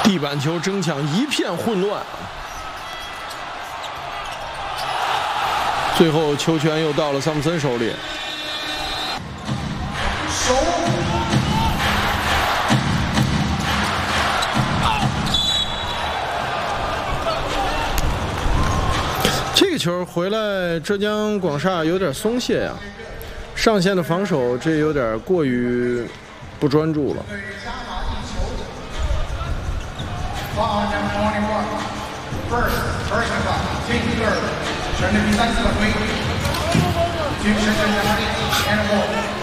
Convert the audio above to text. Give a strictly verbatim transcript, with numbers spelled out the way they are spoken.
地板球争抢一片混乱，最后球权又到了桑普森手里。这个球回来，浙江广厦有点松懈呀、啊，上线的防守这有点过于不专注了。全队比赛四个队，军事专家，天赋。